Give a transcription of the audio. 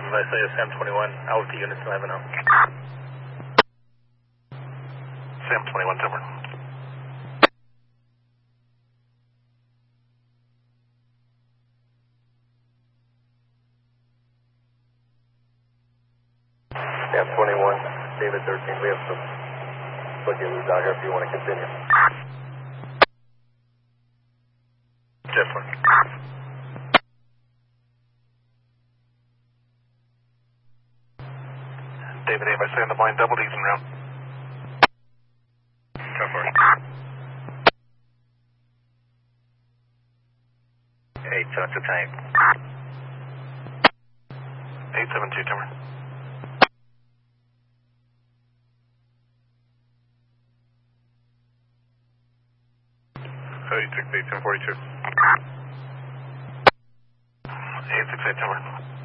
I say Sam 21, out with the units 11 out. Sam 21, Timber. Sam 21, David 13, we have some boogies out here if you want to continue. Different. David, if I stay on the blind, double D's en route. Go for it. 8, so it's a time. 872, Timber. So 868, 1042. 868, Timber.